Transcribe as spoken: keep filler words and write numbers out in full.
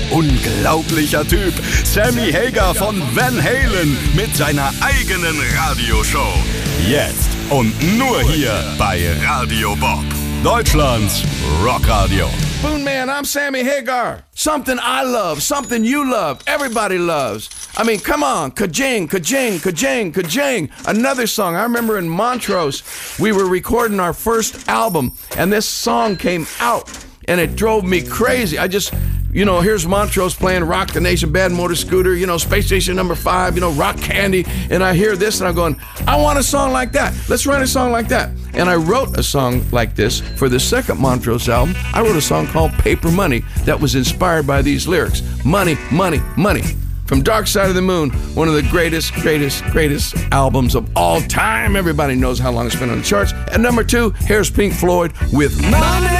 unglaublicher Typ. Sammy Hagar von Van Halen mit seiner eigenen Radioshow. Jetzt und nur hier bei Radio Bob. Deutschlands Rockradio. Boon Man, I'm Sammy Hagar. Something I love, something you love, everybody loves. I mean, come on, ka-jing, ka-jing, ka-jing, ka-jing. Another song. I remember in Montrose, we were recording our first album, and this song came out, and it drove me crazy. I just, you know, here's Montrose playing Rock the Nation, Bad Motor Scooter, you know, Space Station Number Five, you know, Rock Candy, and I hear this, and I'm going, I want a song like that. Let's write a song like that. And I wrote a song like this for the second Montrose album. I wrote a song called Paper Money that was inspired by these lyrics. Money, money, money. From Dark Side of the Moon, one of the greatest, greatest, greatest albums of all time. Everybody knows how long it's been on the charts. And number two, here's Pink Floyd with Money.